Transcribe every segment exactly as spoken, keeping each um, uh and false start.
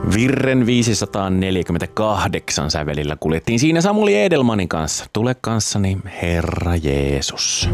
Virren viisisataaneljäkymmentäkahdeksan sävelillä kuljettiin siinä Samuli Edelmanin kanssa. Tule kanssani, Herra Jeesus.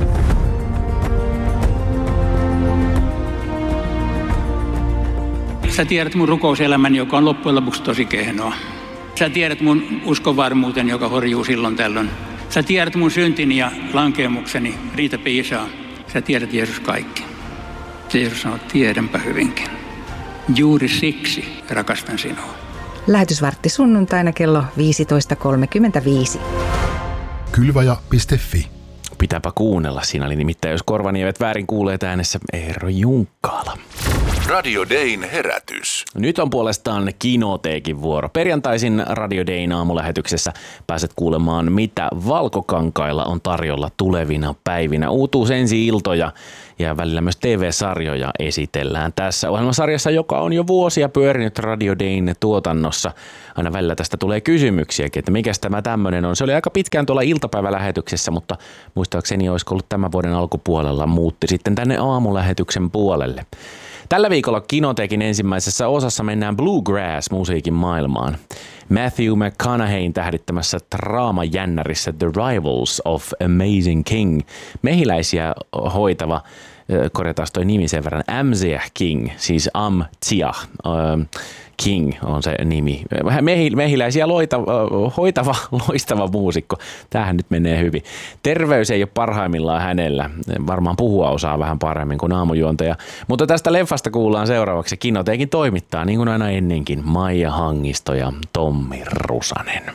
Sä tiedät mun rukouselämäni, joka on loppujen lopuksi tosi kehnoa. Sä tiedät mun uskonvarmuuden, joka horjuu silloin tällöin. Sä tiedät mun syntini ja lankeemukseni, Riita Piisaa. Sä tiedät, Jeesus, kaikki. Jeesus sanoo, tiedänpä hyvinkin. Juuri siksi rakastan sinua. Lähetysvartti sunnuntaina kello viisitoista kolmekymmentäviisi. Kylvaja piste fi. Pitääpä kuunnella. Siinä oli nimittäin, jos korvani eivät väärin kuulleet äänessä, Eero Junkkaala. Radio Dayn herätys. Nyt on puolestaan Kinoteekin vuoro. Perjantaisin Radio Dayn aamulähetyksessä pääset kuulemaan, mitä Valkokankailla on tarjolla tulevina päivinä. Uutuus ensi-iltoja ja välillä myös T V-sarjoja esitellään tässä ohjelmasarjassa, joka on jo vuosia pyörinyt Radio Dayn tuotannossa. Aina välillä tästä tulee kysymyksiäkin, että mikäs tämä tämmöinen on. Se oli aika pitkään tuolla iltapäivälähetyksessä, mutta muistaakseni olisiko ollut tämän vuoden alkupuolella, muutti sitten tänne aamulähetyksen puolelle. Tällä viikolla Kinoteekin ensimmäisessä osassa mennään bluegrass-musiikin maailmaan. Matthew McConaugheyn tähdittämässä draamajännärissä The Rivals of Amazing King. Mehiläisiä hoitava, korjataan toi nimi sen verran, Amziah King, siis Amziah King on se nimi. Mehiläisiä loita, hoitava, loistava muusikko. Tämähän nyt menee hyvin. Terveys ei ole parhaimmillaan hänellä. Varmaan puhua osaa vähän paremmin kuin aamujuontaja. Mutta tästä leffasta kuullaan seuraavaksi. Kinoteekin toimittaa, niin kuin aina ennenkin, Maija Hangisto ja Tommi Rusanen.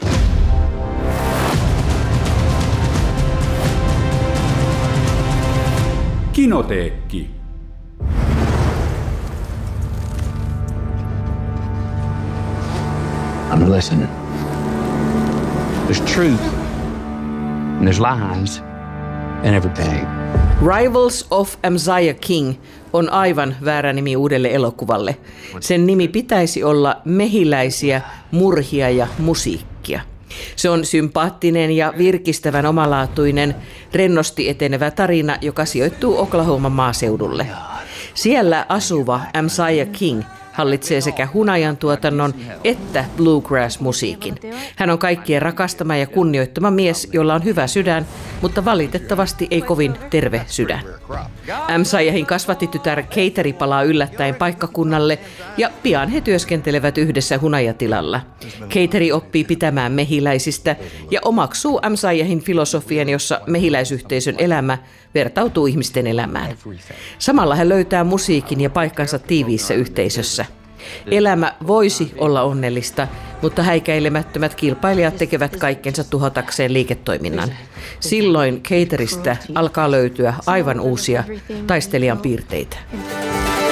Kinoteekki. And listen, there's truth and there's lies in every day. Rivals of Amziah King on aivan väärä nimi uudelle elokuvalle. Sen nimi pitäisi olla Mehiläisiä, murhia ja musiikkia. Se on sympaattinen ja virkistävän omalaatuinen, rennosti etenevä tarina, joka sijoittuu Oklahoman maaseudulle. Siellä asuva Amziah King hallitsee sekä hunajan tuotannon että bluegrass-musiikin. Hän on kaikkien rakastama ja kunnioittama mies, jolla on hyvä sydän, mutta valitettavasti ei kovin terve sydän. Amziahin kasvattitytär Keiteri palaa yllättäen paikkakunnalle ja pian he työskentelevät yhdessä hunajatilalla. Keiteri oppii pitämään mehiläisistä ja omaksuu Amziahin filosofian, jossa mehiläisyhteisön elämä vertautuu ihmisten elämään. Samalla hän löytää musiikin ja paikkansa tiiviissä yhteisössä. Elämä voisi olla onnellista, mutta häikäilemättömät kilpailijat tekevät kaikkensa tuhotakseen liiketoiminnan. Silloin Keiteristä alkaa löytyä aivan uusia taistelijan piirteitä.